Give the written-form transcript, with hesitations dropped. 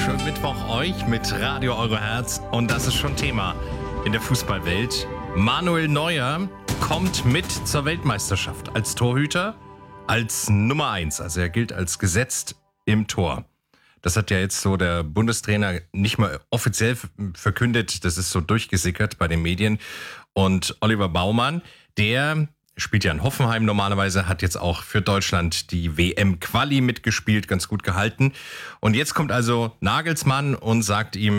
Schönen Mittwoch euch mit Radio Euro Herz. Und das ist schon Thema in der Fußballwelt. Manuel Neuer kommt mit zur Weltmeisterschaft als Torhüter, als Nummer 1. Also er gilt als gesetzt im Tor. Das hat ja jetzt so der Bundestrainer nicht mal offiziell verkündet. Das ist so durchgesickert bei den Medien. Und Oliver Baumann, der spielt ja in Hoffenheim normalerweise, hat jetzt auch für Deutschland die WM-Quali mitgespielt, ganz gut gehalten. Und jetzt kommt also Nagelsmann und sagt ihm,